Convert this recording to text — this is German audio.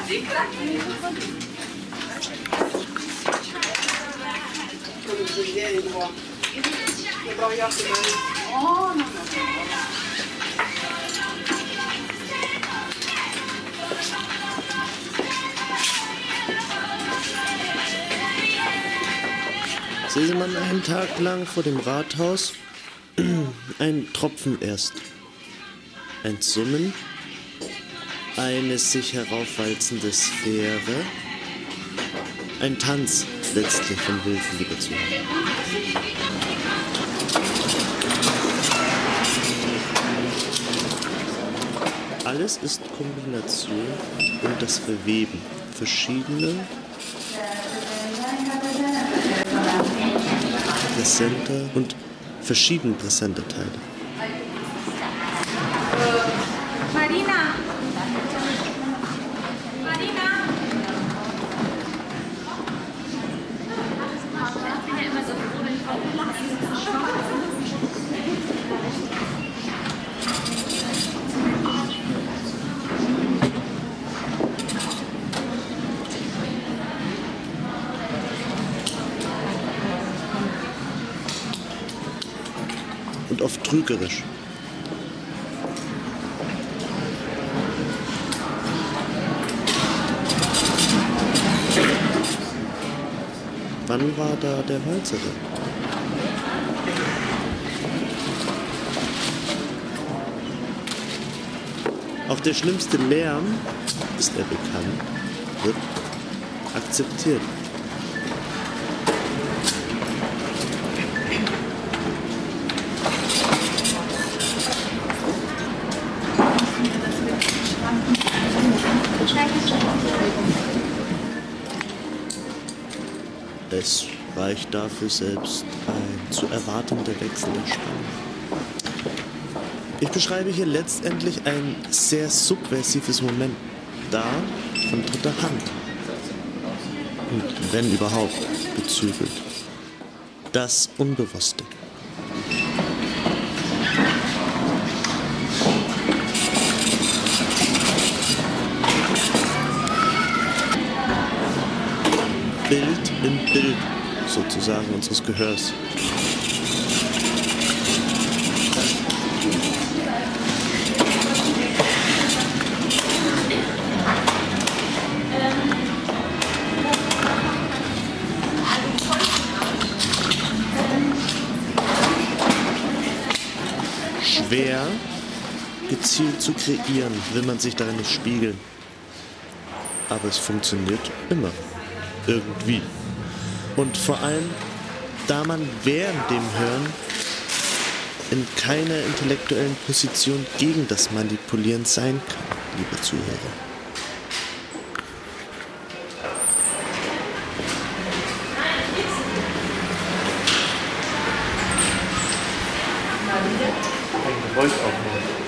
Säße man einen Tag lang vor dem Rathaus, ein Tropfen erst, ein Summen, eine sich heraufwalzende Sphäre, ein Tanz letztlich von wilden Liebeszuhören. Alles ist Kombination und das Verweben verschiedener präsenter und verschieden präsenter Teile. Marina! Marina! Ich bin ja immer so froh, wenn ich aufmache. Und oft trügerisch. Wann war da der Walzer? Auch der schlimmste Lärm, ist er bekannt, wird akzeptiert. Es reicht dafür selbst ein zu erwartender Wechsel der Spannung. Ich beschreibe hier letztendlich ein sehr subversives Moment, da von dritter Hand. Und wenn überhaupt, gezügelt. Das Unbewusste. Bild im Bild, sozusagen, unseres Gehörs. Schwer, gezielt zu kreieren, will man sich darin nicht spiegeln. Aber es funktioniert immer. Irgendwie. Und vor allem, da man während dem Hören in keiner intellektuellen Position gegen das Manipulieren sein kann, liebe Zuhörer. Ein Geräusch aufnehmen.